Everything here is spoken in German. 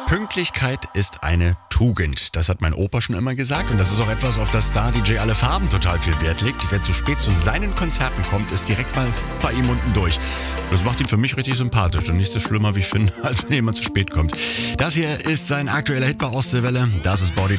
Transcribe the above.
Pünktlichkeit ist eine Tugend. Das hat mein Opa schon immer gesagt und das ist auch etwas, auf das Star-DJ Alle Farben total viel Wert legt. Wer zu spät zu seinen Konzerten kommt, ist direkt mal bei ihm unten durch. Das macht ihn für mich richtig sympathisch und nichts ist schlimmer, wie ich finde, als wenn jemand zu spät kommt. Das hier ist sein aktueller Hitbau aus der Welle. Das ist Body